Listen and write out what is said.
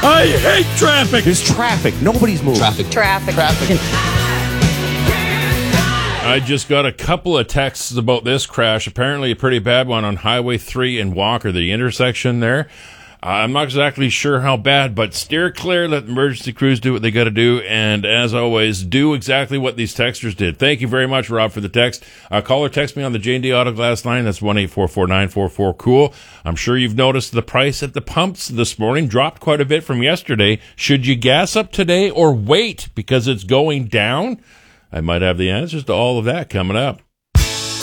I hate traffic. There's traffic. Nobody's moving. Traffic. I just got a couple of texts about this crash. Apparently a pretty bad one on Highway 3 in Walker, the intersection there. I'm not exactly sure how bad, but steer clear, let emergency crews do what they got to do, and as always, do exactly what these texters did. Thank you very much, Rob, for the text. Call or text me on the J&D Auto Glass line. That's 1-844-944-COOL. I'm sure you've noticed the price at the pumps this morning dropped quite a bit from yesterday. Should you gas up today or wait because it's going down? I might have the answers to all of that coming up.